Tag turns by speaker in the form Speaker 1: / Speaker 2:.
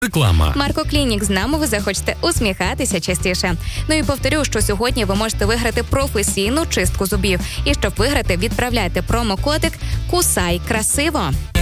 Speaker 1: Реклама.
Speaker 2: Марко Клінік, з нами ви захочете усміхатися частіше. Ну і повторю, що сьогодні ви можете виграти професійну чистку зубів. І щоб виграти, відправляйте промокодик «Кусай красиво».